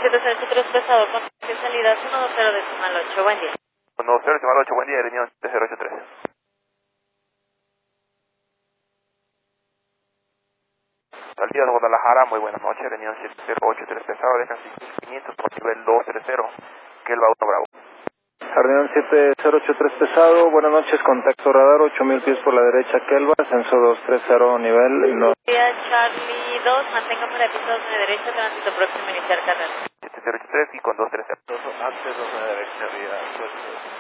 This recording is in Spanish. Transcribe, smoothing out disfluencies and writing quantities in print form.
703 pesado con salida 120 decimal 8, buen día. 120 decimal 8, buen día, Reunión 083. Salida de Guadalajara, muy buenas noches, Reunión 7083 pesado, dejan 5500 por nivel 230, Kelva 1 Bravo. Reunión 7083 pesado, buenas noches, contacto radar, 8000 pies por la derecha, Kelva, ascenso 230, nivel 2. Charlie 2, mantenga para piso 2 de derecha, tránsito próximo a iniciar carrera. 7083 y con 230. Antes 2 de derecha, vía.